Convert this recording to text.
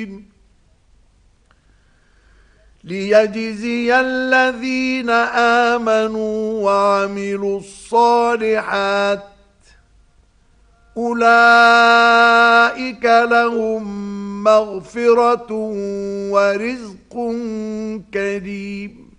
ليجزي الذين آمنوا وعملوا الصالحات أولئك لهم مغفرة ورزق كريم.